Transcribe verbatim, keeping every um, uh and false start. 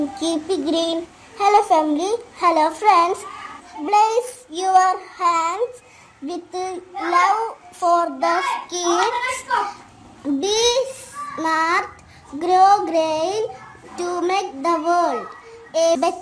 Keep it green. Hello family, hello friends. Bless your hands with love for the kids. Be smart, grow grain to make the world a better